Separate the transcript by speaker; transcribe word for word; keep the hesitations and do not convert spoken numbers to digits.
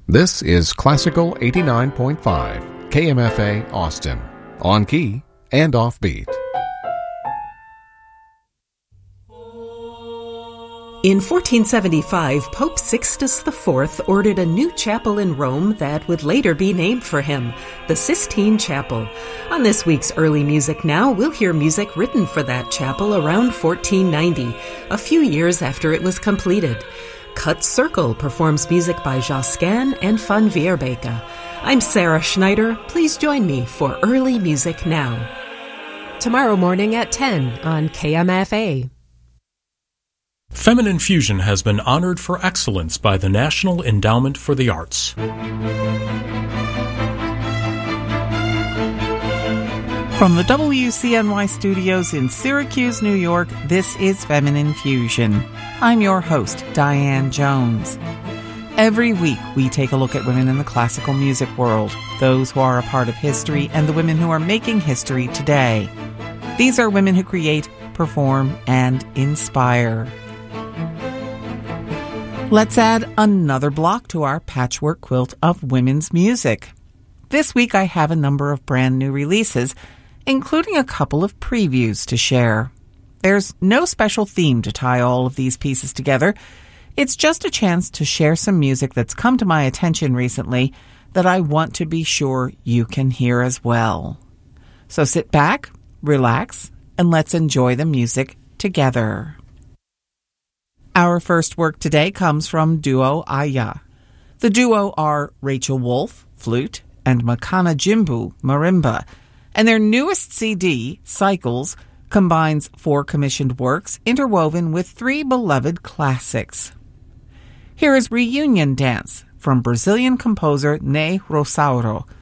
Speaker 1: This is Classical eighty-nine point five, K M F A Austin, on key and offbeat.
Speaker 2: In fourteen seventy-five, Pope Sixtus the Fourth ordered a new chapel in Rome that would later be named for him, the Sistine Chapel. On this week's Early Music Now, we'll hear music written for that chapel around fourteen ninety, a few years after it was completed. Cut Circle performs music by Josquin and Van Weerbeke. I'm Sarah Schneider. Please join me for Early Music Now.
Speaker 3: Tomorrow morning at ten on K M F A.
Speaker 4: Feminine Fusion has been honored for excellence by the National Endowment for the Arts.
Speaker 5: From the W C N Y studios in Syracuse, New York, this is Feminine Fusion. I'm your host, Diane Jones. Every week, we take a look at women in the classical music world, those who are a part of history and the women who are making history today. These are women who create, perform, and inspire. Let's add another block to our patchwork quilt of women's music. This week, I have a number of brand new releases, including a couple of previews to share. There's no special theme to tie all of these pieces together. It's just a chance to share some music that's come to my attention recently that I want to be sure you can hear as well. So sit back, relax, and let's enjoy the music together. Our first work today comes from Duo Aya. The duo are Rachel Wolf, flute, and Makana Jimbu, marimba, and their newest C D, Cycles, combines four commissioned works interwoven with three beloved classics. Here is Reunion Dance from Brazilian composer Ney Rosauro,